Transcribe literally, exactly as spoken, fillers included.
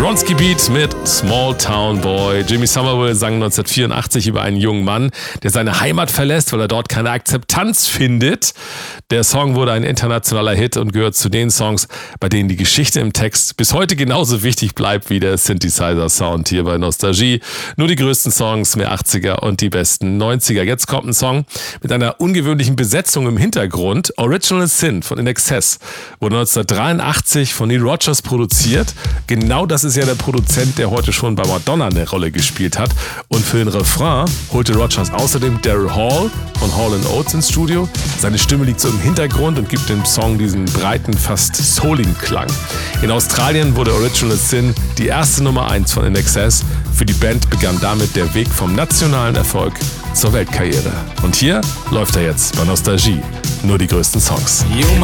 Bronski Beat mit Small Town Boy. Jimmy Somerville sang neunzehnhundertvierundachtzig über einen jungen Mann, der seine Heimat verlässt, weil er dort keine Akzeptanz findet. Der Song wurde ein internationaler Hit und gehört zu den Songs, bei denen die Geschichte im Text bis heute genauso wichtig bleibt wie der Synthesizer-Sound hier bei Nostalgie. Nur die größten Songs, mehr achtziger und die besten neunziger. Jetzt kommt ein Song mit einer ungewöhnlichen Besetzung im Hintergrund. Original Sin von In Excess wurde neunzehnhundertdreiundachtzig von Neil Rogers produziert. Genau das ist ja der Produzent, der heute schon bei Madonna eine Rolle gespielt hat. Und für den Refrain holte Rogers außerdem Daryl Hall von Hall and Oates ins Studio. Seine Stimme liegt so im Hintergrund und gibt dem Song diesen breiten, fast souligen Klang. In Australien wurde Original Sin die erste Nummer eins von In Excess. Für die Band begann damit der Weg vom nationalen Erfolg zur Weltkarriere. Und hier läuft er jetzt bei Nostalgie. Nur die größten Songs.